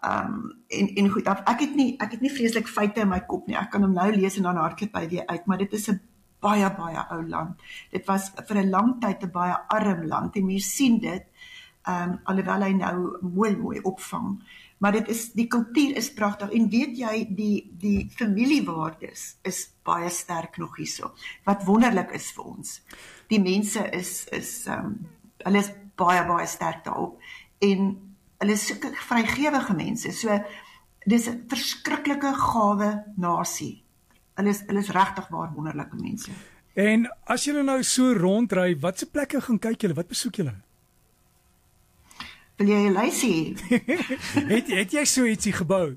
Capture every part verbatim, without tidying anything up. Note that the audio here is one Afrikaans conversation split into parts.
Um, en, en goed, ek het nie, ek het nie vreeslik feite in my kop nie, ek kan hom nou lees en dan hardloop hy weer uit, maar dit is 'n baie, baie ou land. Dit was vir 'n lang tyd 'n baie arm land, en mens sien dit, um, alhoewel hy nou mooi, mooi opvang. Maar dit is, die kultuur is pragtig, en weet jy, die, die familiewaardes is baie sterk nog hierso, wat wonderlik is vir ons. Die mense is, is um, hulle is baie, baie sterk daarop, en hulle is sulke vrygewige mense, so, dis 'n verskriklike gawe nasie. Hulle is, hulle is regtig waar wonderlike mense. En as julle nou so rondry, watse plekke gaan kyk julle, wat besoek julle? Wil jy 'n lysie hê? het, het jy so ietsie gebou?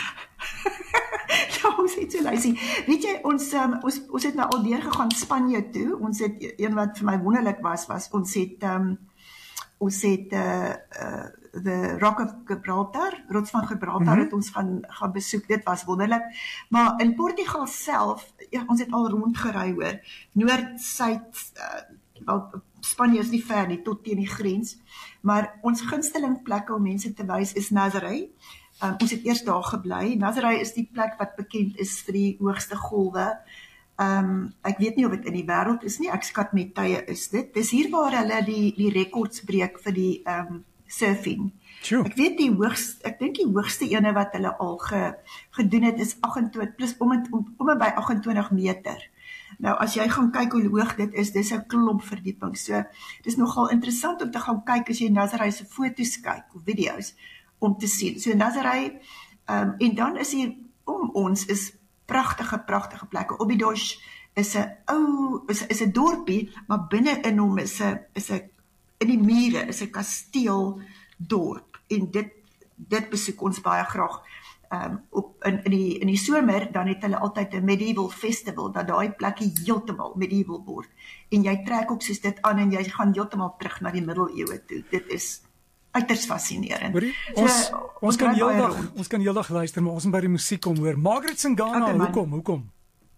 Ja, ons het so lysie. Weet jy, ons, um, ons, ons het nou al deur gegaan Spanje toe, ons het, een wat vir my wonderlik was, was, ons het, um, ons het, uh, uh, the Rock of Gibraltar, Rots van Gibraltar, mm-hmm. het ons gaan, gaan besoek, dit was wonderlik, maar in Portugal self, ja, ons het al rondgery hoor, Noord, Suid, uh, wel, Spanje is nie ver nie, tot teen die grens, maar ons gunsteling plekke om mense te wys is Nazaré. Um, ons het eers daar gebly. Nazaré is die plek wat bekend is vir die hoogste golwe. Um, ek weet nie of dit in die wêreld is nie, ek skat met tye is dit. Dis hier waar hulle die, die rekords breek vir die um, surfing. Sure. Ek weet die hoogste, ek dink die hoogste ene wat hulle al ge, gedoen het is agt-en-twintig, plus om en, om, om en by agt-en-twintig meter. Nou, as jy gaan kyk hoe hoog dit is, dis 'n klomp verdieping. So, dis nogal interessant om te gaan kyk as jy Nazaré se foto's kyk, of video's, om te sien. So, Nazaré, um, en dan is hier, om ons, is pragtige, pragtige plekke. Óbidos is 'n ou, is, is 'n dorpie, maar binne in hom is 'n, is 'n, in die mure, is 'n kasteeldorp, en dit, dit besoek ons baie graag. Um, op, in, in, die, in die somer, dan het hulle altyd 'n medieval festival, dat daai plekkie heeltemal medieval word, en jy trek ook soos dit aan, en jy gaan heeltemal terug na die middeleeue toe, dit is uiters fascinerend. Hoorie, ons, so, ons, ons kan heeldag, ons kan heeldag luister, maar ons moet by die musiek kom hoor. Margaret Singana, okay, hoekom, hoekom?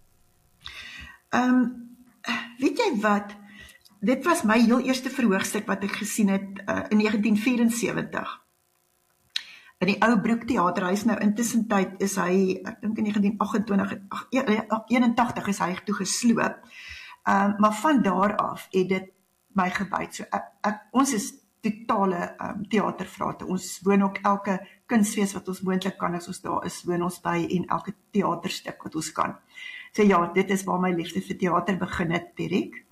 Um, weet jy wat, dit was my heel eerste verhoogstuk wat ek gesien het uh, in negentien vyf-en-sewentig. In die ou Broekteater, hy is nou intussen tyd, is hy, ek dink in negentien agt-en-twintig, eenentagtig is hy toe gesloop. Um, maar van daar af het dit my gebyt. So, ek, ek, ons is totale um, theatervrate. Ons woon ook elke kunstfees wat ons moontlik kan, as ons daar is, woon ons by, en elke theaterstuk wat ons kan. So ja, dit is waar my liefde vir theater begin het, Derek.